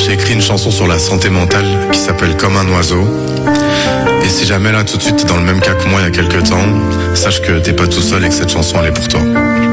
J'ai écrit une chanson sur la santé mentale qui s'appelle Comme un oiseau. Et si jamais là tout de suite t'es dans le même cas que moi il y a quelques temps, sache que t'es pas tout seul et que cette chanson elle est pour toi.